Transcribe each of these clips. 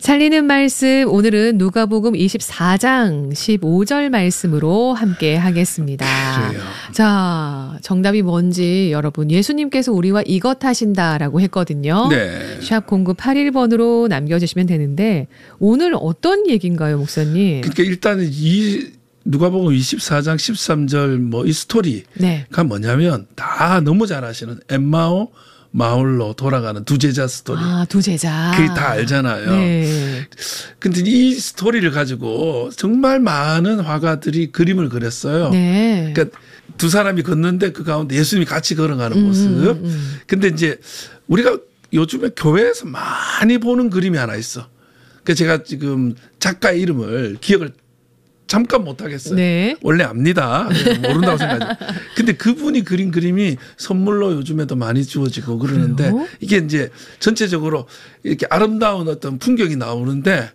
살리는 말씀 오늘은 누가복음 24장 15절 말씀으로 함께 하겠습니다. 그래요. 자, 정답이 뭔지 여러분 예수님께서 우리와 이것 하신다라고 했거든요. 네. 샵 0981번으로 남겨주시면 되는데 오늘 어떤 얘기인가요, 목사님? 그러니까 일단은 이 누가복음 24장 13절 뭐 이 스토리가 네. 뭐냐면 다 너무 잘 아시는 엠마오 마을로 돌아가는 두 제자 스토리. 아, 두 제자. 그게 다 알잖아요. 네. 근데 이 스토리를 가지고 정말 많은 화가들이 그림을 그렸어요. 네. 그러니까 두 사람이 걷는데 그 가운데 예수님이 같이 걸어가는 모습. 근데 이제 우리가 요즘에 교회에서 많이 보는 그림이 하나 있어. 그래서 제가 지금 작가의 이름을 기억을 잠깐 못 하겠어요. 네. 원래 압니다. 모른다고 생각하죠. 근데 그분이 그린 그림이 선물로 요즘에도 많이 주어지고 그러는데 그래요? 이게 이제 전체적으로 이렇게 아름다운 어떤 풍경이 나오는데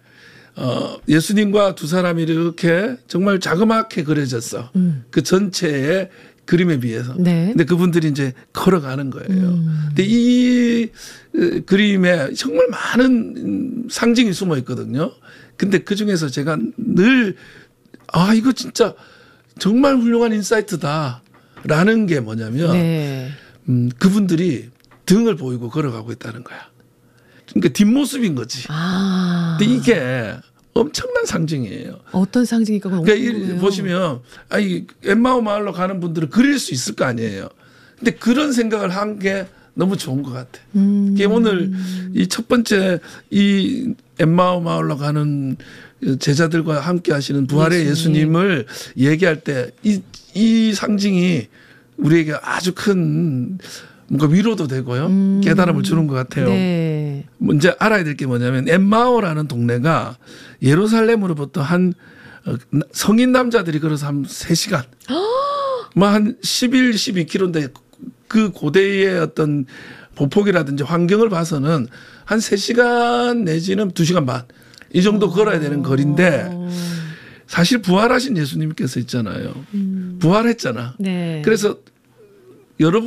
예수님과 두 사람이 이렇게 정말 자그맣게 그려졌어. 그 전체의 그림에 비해서. 네. 근데 그분들이 이제 걸어가는 거예요. 근데 이 그림에 정말 많은 상징이 숨어 있거든요. 근데 그 중에서 제가 늘 이거 진짜 정말 훌륭한 인사이트다라는 게 뭐냐면 네. 그분들이 등을 보이고 걸어가고 있다는 거야. 그러니까 뒷모습인 거지. 아. 근데 이게 엄청난 상징이에요. 어떤 상징일까? 그러니까 보시면 엠마오 마을로 가는 분들은 그릴 수 있을 거 아니에요. 근데 그런 생각을 한 게 너무 좋은 것 같아. 이게 오늘 이 첫 번째 이 엠마오 마을로 가는 제자들과 함께 하시는 부활의 예수님을 얘기할 때 이 상징이 우리에게 아주 큰 뭔가 위로도 되고요. 깨달음을 주는 것 같아요. 네. 먼저 알아야 될 게 뭐냐면 엠마오라는 동네가 예루살렘으로부터 한 성인 남자들이 걸어서 한 3시간 뭐 한 11, 12km인데 그 고대의 어떤 보폭이라든지 환경을 봐서는 한 3시간 내지는 2시간 반 이 정도 걸어야 되는 거리인데 사실 부활하신 예수님께서 있잖아요. 부활했잖아. 네. 그래서 여러분